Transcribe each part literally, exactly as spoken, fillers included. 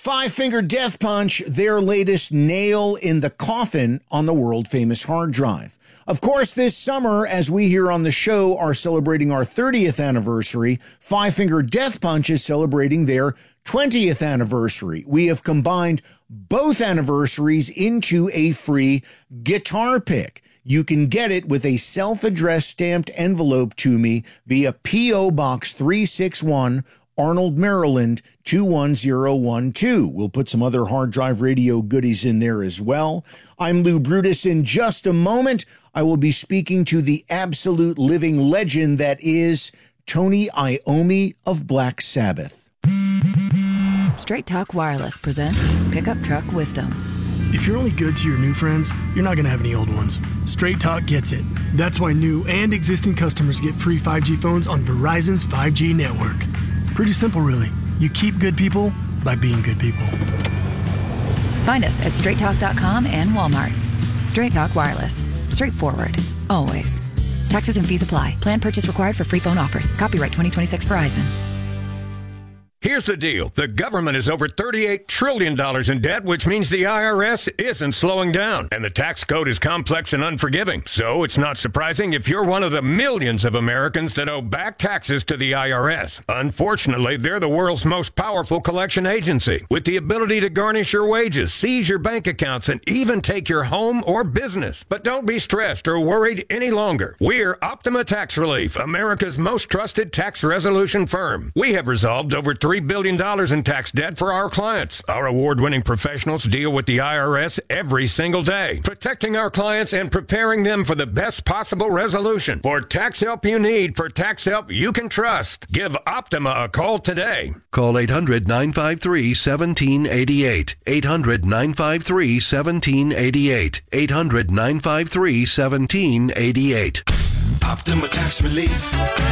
Five Finger Death Punch, their latest nail in the coffin on the world-famous hard drive. Of course, this summer, as we here on the show are celebrating our thirtieth anniversary, Five Finger Death Punch is celebrating their twentieth anniversary. We have combined both anniversaries into a free guitar pick. You can get it with a self-addressed stamped envelope to me via P O Box three sixty-one, Arnold, Maryland, two one zero one two. We'll put some other hard drive radio goodies in there as well. I'm Lou Brutus. In just a moment, I will be speaking to the absolute living legend that is Tony Iommi of Black Sabbath. Straight Talk Wireless presents Pickup Truck Wisdom. If you're only good to your new friends, you're not going to have any old ones. Straight Talk gets it. That's why new and existing customers get free five G phones on Verizon's five G network. Pretty simple, really. You keep good people by being good people. Find us at straight talk dot com and Walmart. Straight Talk Wireless. Straightforward. Always. Taxes and fees apply. Plan purchase required for free phone offers. Copyright twenty twenty-six Verizon. Here's the deal. The government is over thirty-eight trillion dollars in debt, which means the I R S isn't slowing down. And the tax code is complex and unforgiving. So it's not surprising if you're one of the millions of Americans that owe back taxes to the I R S. Unfortunately, they're the world's most powerful collection agency, with the ability to garnish your wages, seize your bank accounts, and even take your home or business. But don't be stressed or worried any longer. We're Optima Tax Relief, America's most trusted tax resolution firm. We have resolved over three billion dollars in tax debt for our clients. Our award-winning professionals deal with the I R S every single day, protecting our clients and preparing them for the best possible resolution. For tax help you need, for tax help you can trust, give Optima a call today. Call eight hundred, nine five three, one seven eight eight. eight hundred, nine five three, one seven eight eight. eight hundred, nine five three, one seven eight eight. Optima Tax Relief.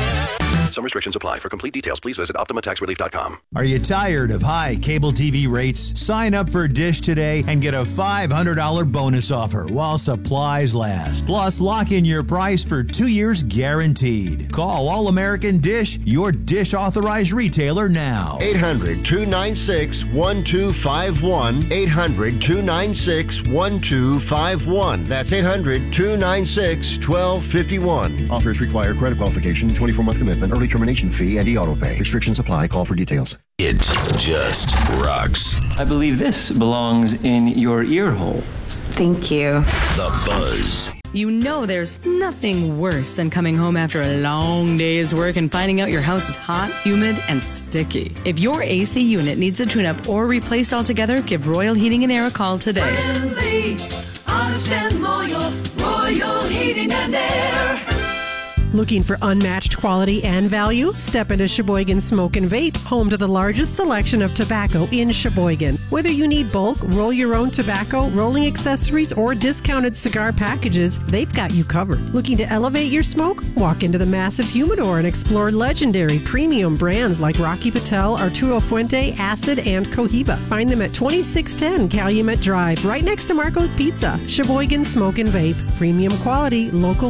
Some restrictions apply. For complete details, please visit optima tax relief dot com. Are you tired of high cable T V rates? Sign up for Dish today and get a five hundred dollars bonus offer while supplies last. Plus, lock in your price for two years guaranteed. Call All American Dish, your Dish authorized retailer now. eight hundred, two nine six, one two five one. eight hundred, two nine six, one two five one. That's eight hundred, two nine six, one two five one. Offers require credit qualification, twenty-four month commitment, early termination fee, and e-auto pay. Restrictions apply. Call for details. It just rocks. I believe this belongs in your ear hole. Thank you. The Buzz. You know there's nothing worse than coming home after a long day's work and finding out your house is hot, humid, and sticky. If your A C unit needs a tune-up or replaced altogether, give Royal Heating and Air a call today. Friendly, honest and loyal, Royal Heating and Air. Looking for unmatched quality and value? Step into Sheboygan Smoke and Vape, home to the largest selection of tobacco in Sheboygan. Whether you need bulk, roll your own tobacco, rolling accessories, or discounted cigar packages, they've got you covered. Looking to elevate your smoke? Walk into the massive humidor and explore legendary premium brands like Rocky Patel, Arturo Fuente, Acid, and Cohiba. Find them at twenty-six ten Calumet Drive, right next to Marco's Pizza. Sheboygan Smoke and Vape. Premium quality, local